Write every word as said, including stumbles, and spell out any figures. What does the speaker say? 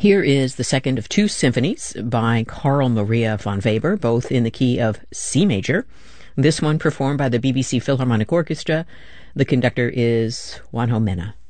Here is the second of two symphonies by Carl Maria von Weber, both in the key of C major. This one performed by the B B C Philharmonic Orchestra. The conductor is Juanjo Mena.